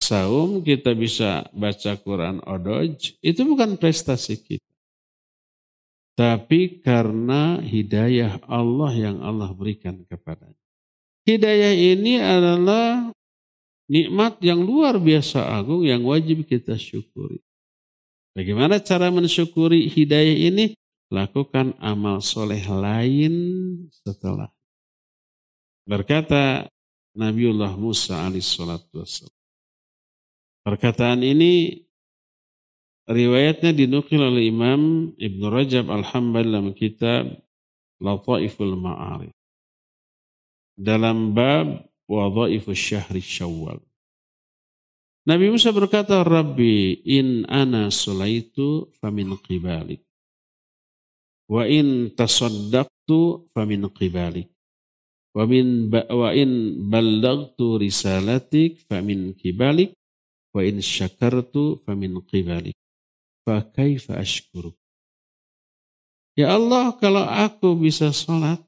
saum, kita bisa baca Quran odoj, itu bukan prestasi kita. Tapi karena hidayah Allah yang Allah berikan kepadanya. Hidayah ini adalah nikmat yang luar biasa agung yang wajib kita syukuri. Bagaimana cara mensyukuri hidayah ini? Lakukan amal soleh lain setelah. Berkata Nabiullah Musa alaihissalatu wassalam. Perkataan ini riwayatnya dinukil oleh Imam Ibn Rajab Al-Hambali dalam kitab Lataiful Ma'arif. Dalam bab Wadhaifus Syahri Syawal. Nabi Musa berkata, Rabbi in ana sulaitu famin qibalik. Wa in tasaddaqtu famin qibalik. Wa in ballagtu risalatik famin qibalik. Wa in syakartu famin qibalik. Fa kaifa ashkuruk. Ya Allah, kalau aku bisa sholat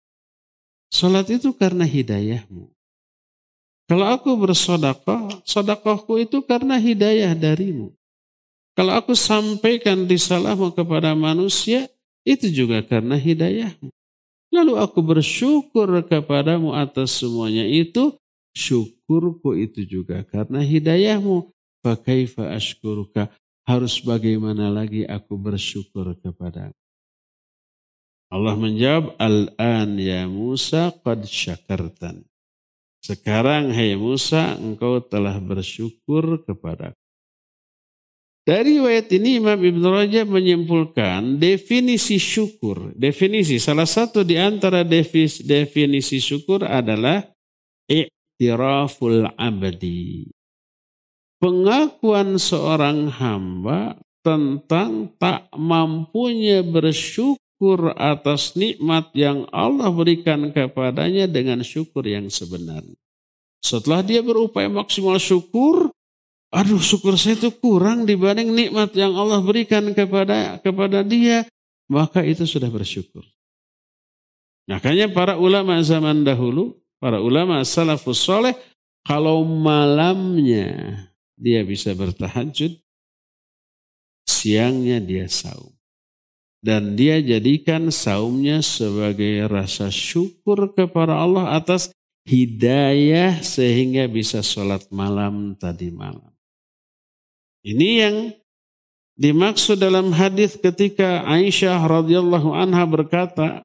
itu karena hidayahmu. Kalau aku bersedekah, sedekahku itu karena hidayah darimu. Kalau aku sampaikan risalahmu kepada manusia, itu juga karena hidayahmu. Lalu aku bersyukur kepadamu atas semuanya itu, syukurku itu juga karena hidayahmu. Fa kaifa ashkuruka. Harus bagaimana lagi aku bersyukur kepadamu. Allah menjawab, Al-an ya Musa qad syakartan. Sekarang hai Musa, engkau telah bersyukur kepadaku. Dari riwayat ini Imam Ibn Rajab menyimpulkan definisi syukur. Salah satu di antara definisi syukur adalah i'tiraful abdi. Pengakuan seorang hamba tentang tak mampunya bersyukur atas nikmat yang Allah berikan kepadanya dengan syukur yang sebenarnya. Setelah dia berupaya maksimal syukur, syukur saya itu kurang dibanding nikmat yang Allah berikan kepada dia, maka itu sudah bersyukur. Makanya para ulama zaman dahulu, para ulama salafus soleh, kalau malamnya dia bisa bertahajud, siangnya dia saum. Dan dia jadikan saumnya sebagai rasa syukur kepada Allah atas hidayah sehingga bisa sholat malam tadi malam. Ini yang dimaksud dalam hadis ketika Aisyah radhiyallahu anha berkata,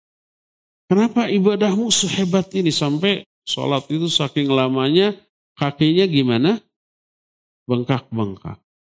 kenapa ibadahmu sehebat ini sampai sholat itu saking lamanya kakinya gimana? Bengkak-bengkak.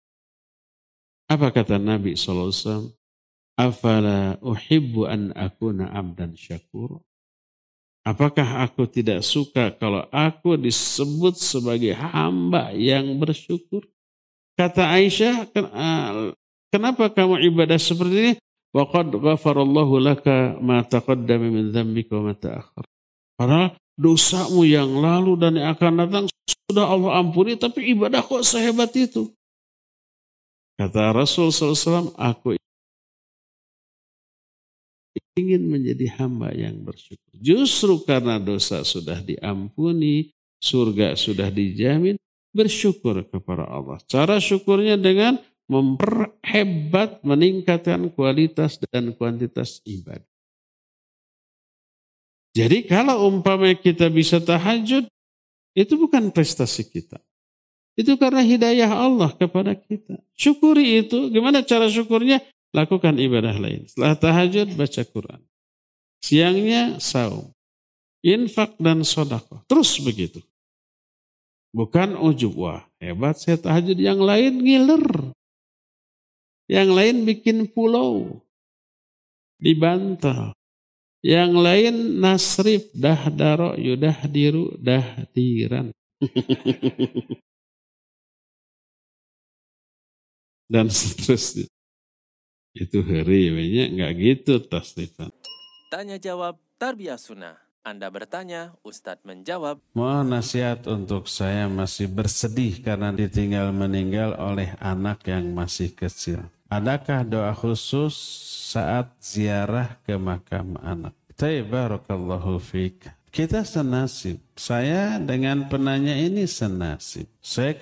Apa kata Nabi SAW? Afala uhibbu an akuna abdan syakur. Apakah aku tidak suka kalau aku disebut sebagai hamba yang bersyukur? Kata Aisyah, kenapa kamu ibadah seperti ini? Wa qad ghafarallahu laka ma taqaddama min dzambika wa ma ta'akhkhar. Padahal dosamu yang lalu dan yang akan datang sudah Allah ampuni, tapi ibadah kok sehebat itu? Kata Rasul SAW, aku ingin menjadi hamba yang bersyukur. Justru karena dosa sudah diampuni, surga sudah dijamin, bersyukur kepada Allah. Cara syukurnya dengan memperhebat, meningkatkan kualitas dan kuantitas ibadah. Jadi kalau umpamanya kita bisa tahajud, itu bukan prestasi kita. Itu karena hidayah Allah kepada kita. Syukuri itu. Gimana cara syukurnya? Lakukan ibadah lain. Setelah tahajud, baca Quran. Siangnya saum. Infak dan sedekah. Terus begitu. Bukan ujub. Wah, hebat saya tahajud. Yang lain ngiler. Yang lain bikin pulau. Di bantal. Yang lain nasrif, dahdaro, yudahdiru, dahdiran. Dan seterusnya. Itu hari, enggak gitu tasrifan. Tanya jawab Tarbiyah Sunnah. Anda bertanya, Ustadz menjawab. Mohon nasihat untuk saya masih bersedih karena ditinggal meninggal oleh anak yang masih kecil. Adakah doa khusus saat ziarah ke makam anak? Barakallahu fiik. Kita senasib. Saya dengan penanya ini senasib. Saya